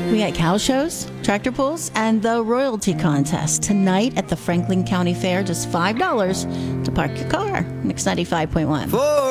We got cow shows, tractor pulls, and the royalty contest tonight at the Franklin County Fair. Just $5 to park your car. Mix 95.1.